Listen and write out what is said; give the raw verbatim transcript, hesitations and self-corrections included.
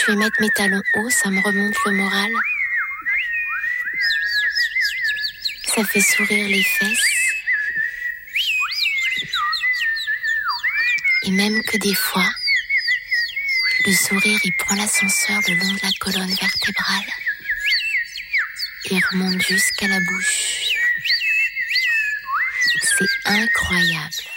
je vais mettre mes talons hauts, ça me remonte le moral. Ça fait sourire les fesses. Et même que des fois, le sourire, il prend l'ascenseur le long de la colonne vertébrale. Il remonte jusqu'à la bouche. C'est incroyable.